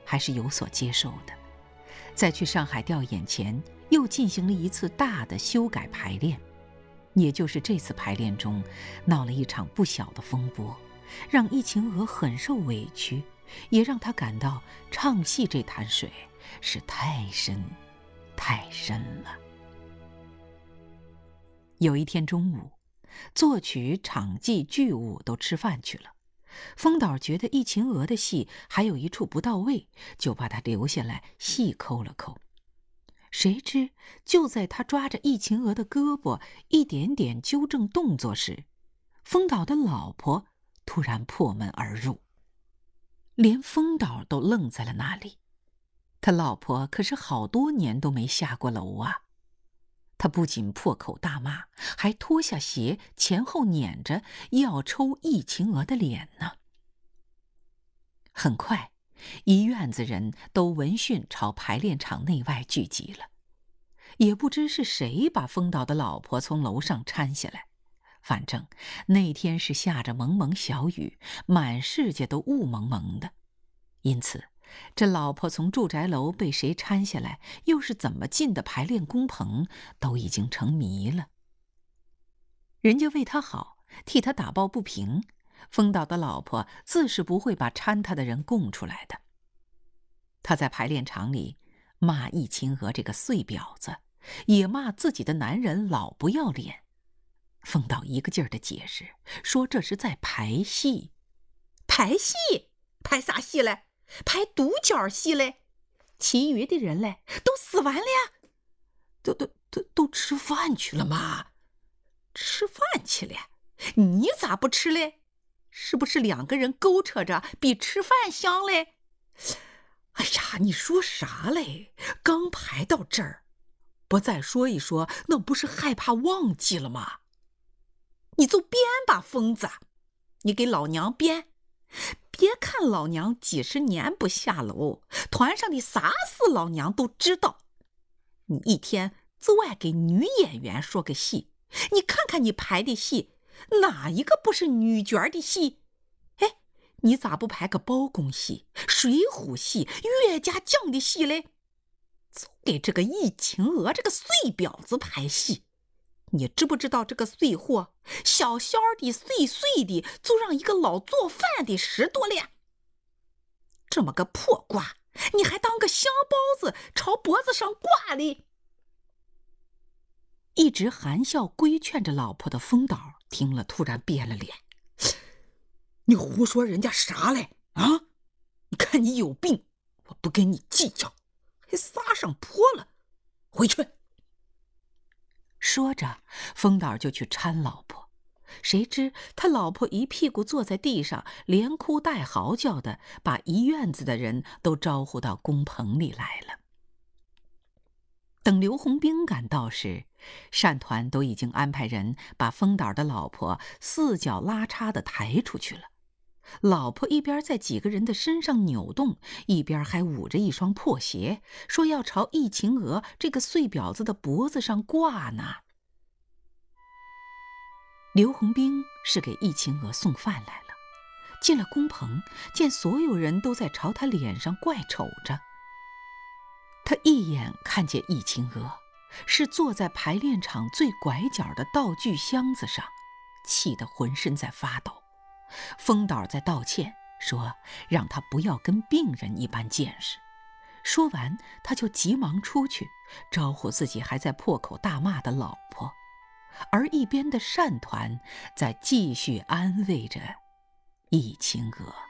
还是有所接受的。在去上海调演前，又进行了一次大的修改排练。也就是这次排练中，闹了一场不小的风波，让易秦娥很受委屈，也让她感到唱戏这潭水是太深太深了。有一天中午，作曲、场记、剧务都吃饭去了。风导觉得易秦娥的戏还有一处不到位，就把她留下来细抠了抠。谁知就在他抓着易秦娥的胳膊一点点纠正动作时，风导的老婆突然破门而入，连风导都愣在了那里。他老婆可是好多年都没下过楼啊！他不仅破口大骂，还脱下鞋前后撵着要抽易秦娥的脸呢。很快，一院子人都闻讯朝排练场内外聚集了。也不知是谁把风导的老婆从楼上搀下来，反正那天是下着蒙蒙小雨，满世界都雾蒙蒙的。因此这老婆从住宅楼被谁搀下来，又是怎么进的排练工棚，都已经成谜了。人家为他好，替他打抱不平，风导的老婆自是不会把搀他的人供出来的。他在排练场里骂易秦娥这个碎婊子，也骂自己的男人老不要脸。风导一个劲儿地解释，说这是在排戏。 排戏？排啥戏嘞？排独角戏嘞？其余的人嘞，都死完了呀？ 都吃饭去了嘛。 吃饭去了？你咋不吃嘞？是不是两个人勾扯着比吃饭香嘞？哎呀，你说啥嘞？刚排到这儿，不再说一说，那不是害怕忘记了吗？你就编吧，疯子，你给老娘编！别看老娘几十年不下楼，团上的啥事老娘都知道。你一天就爱给女演员说个戏，你看看你排的戏，哪一个不是女角的戏？哎，你咋不排个包公戏、水浒戏、岳家将的戏嘞？就给这个易秦娥这个碎婊子排戏。你知不知道这个碎货，小小的碎碎的就让一个老做饭的10多两？这么个破瓜，你还当个香包子朝脖子上挂哩？ 一直含笑规劝着老婆的风导听了突然变了脸。 你胡说人家啥嘞？啊？你看你有病，我不跟你计较，还撒上泼了，回去。 说着，风导就去搀老婆，谁知他老婆一屁股坐在地上，连哭带嚎叫的，把一院子的人都招呼到工棚里来了。等刘洪兵赶到时，扇团都已经安排人把风导的老婆4脚拉叉的抬出去了。老婆一边在几个人的身上扭动，一边还捂着一双破鞋，说要朝易秦娥这个碎婊子的脖子上挂呢。刘洪兵是给易秦娥送饭来了，进了工棚，见所有人都在朝他脸上怪瞅着。他一眼看见易秦娥是坐在排练场最拐角的道具箱子上，气得浑身在发抖。风导在道歉，说让他不要跟病人一般见识。说完，他就急忙出去招呼自己还在破口大骂的老婆，而一边的扇团在继续安慰着易秦娥。